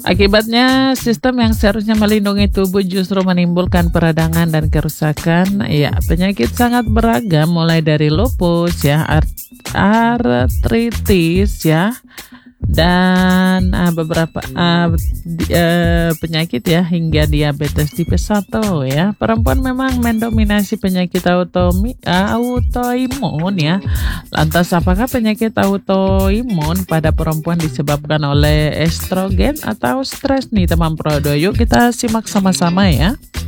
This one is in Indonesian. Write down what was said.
Akibatnya, sistem yang seharusnya melindungi tubuh justru menimbulkan peradangan dan kerusakan. Ya, penyakit sangat beragam, mulai dari lupus, ya, artritis, ya, dan beberapa penyakit, ya, hingga diabetes tipe 1, ya. Perempuan memang mendominasi penyakit autoimun, ya. Lantas apakah penyakit autoimun pada perempuan disebabkan oleh estrogen atau stres nih teman Prodo? Yuk kita simak sama-sama ya.